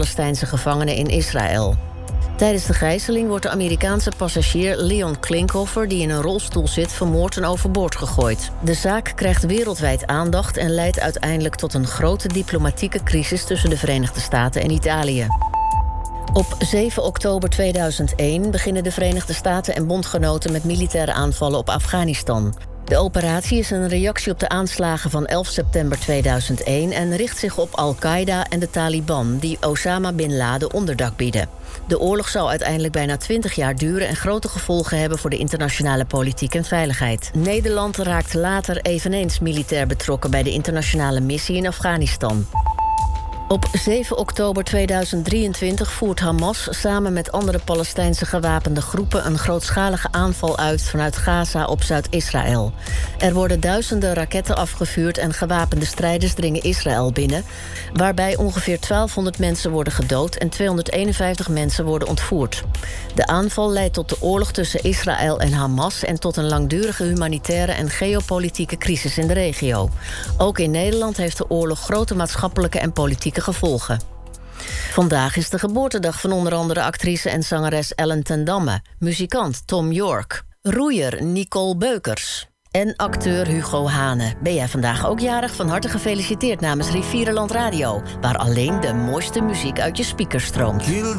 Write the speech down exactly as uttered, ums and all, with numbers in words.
Palestijnse gevangenen in Israël. Tijdens de gijzeling wordt de Amerikaanse passagier Leon Klinkhoffer, die in een rolstoel zit, vermoord en overboord gegooid. De zaak krijgt wereldwijd aandacht en leidt uiteindelijk tot een grote diplomatieke crisis tussen de Verenigde Staten en Italië. Op zeven oktober tweeduizend één beginnen de Verenigde Staten en bondgenoten met militaire aanvallen op Afghanistan. De operatie is een reactie op de aanslagen van elf september tweeduizend één... en richt zich op Al-Qaeda en de Taliban, die Osama Bin Laden onderdak bieden. De oorlog zou uiteindelijk bijna twintig jaar duren en grote gevolgen hebben voor de internationale politiek en veiligheid. Nederland raakt later eveneens militair betrokken bij de internationale missie in Afghanistan. Op zeven oktober tweeduizend drieëntwintig voert Hamas samen met andere Palestijnse gewapende groepen een grootschalige aanval uit vanuit Gaza op Zuid-Israël. Er worden duizenden raketten afgevuurd en gewapende strijders dringen Israël binnen, waarbij ongeveer twaalfhonderd mensen worden gedood en tweehonderdeenenvijftig mensen worden ontvoerd. De aanval leidt tot de oorlog tussen Israël en Hamas en tot een langdurige humanitaire en geopolitieke crisis in de regio. Ook in Nederland heeft de oorlog grote maatschappelijke en politieke gevolgen. Vandaag is de geboortedag van onder andere actrice en zangeres Ellen ten Damme, muzikant Tom York, roeier Nicole Beukers en acteur Hugo Hane. Ben jij vandaag ook jarig? Van harte gefeliciteerd namens Rivierenland Radio, waar alleen de mooiste muziek uit je speakers stroomt.